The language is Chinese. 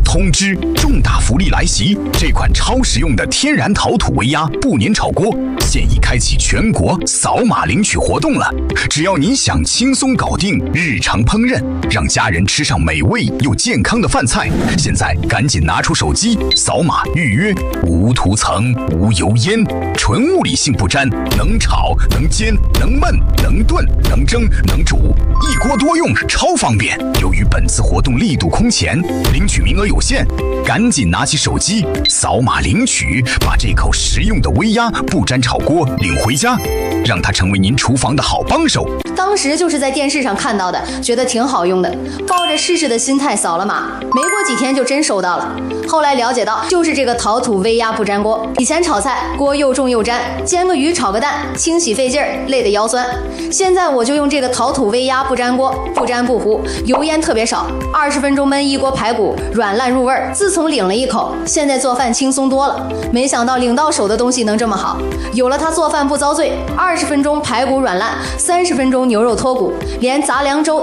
通知！重大福利来袭！这款超实用的天然陶土微压不粘炒锅现已开启全国扫码领取活动了。只要你想轻松搞定日常烹饪，让家人吃上美味又健康的饭菜，现在赶紧拿出手机扫码预约，无涂层、无油烟，纯物理性不沾，能炒、能煎、能焖、能炖、能蒸、能煮，一锅多用，超方便。由于本次活动力度空前，领取名额有限，赶紧拿起手机扫码领取，把这口实用的微压不粘炒锅领回家，让它成为您厨房的好帮手。 当时就是在电视上看到的，觉得挺好用的，抱着试试的心态扫了码，没过几天就真收到了。后来了解到，就是这个陶土微压不粘锅。以前炒菜锅又重又粘，煎个鱼炒个蛋，清洗费劲儿，累得腰酸。现在我就用这个陶土微压不粘锅，不粘不糊，油烟特别少，20分钟焖一锅排骨，软烂入味儿。自从领了一口，现在做饭轻松多了。没想到领到手的东西能这么好，有了它做饭不遭罪，20分钟排骨软烂，30分钟牛肉脱骨，连杂粮粥